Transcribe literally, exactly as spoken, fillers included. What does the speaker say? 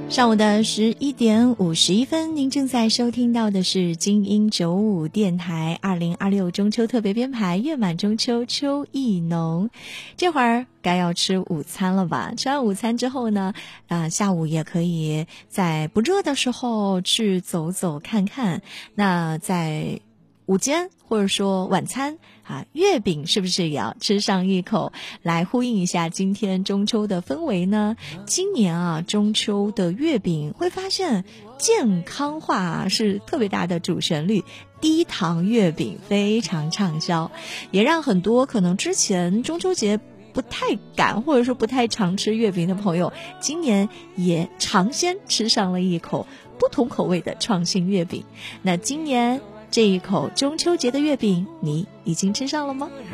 上午的十一点五十一分，您正在收听到的是精英九五电台二零二六中秋特别编排，月满中秋，秋意浓。这会儿该要吃午餐了吧？吃完午餐之后呢，啊、呃，下午也可以在不热的时候去走走看看。那在午间或者说晚餐啊，月饼是不是也要吃上一口，来呼应一下今天中秋的氛围呢？今年啊，中秋的月饼会发现健康化啊是特别大的主旋律，低糖月饼非常畅销，也让很多可能之前中秋节不太敢或者说不太常吃月饼的朋友，今年也尝鲜吃上了一口不同口味的创新月饼。那今年这一口中秋节的月饼，你已经吃上了吗？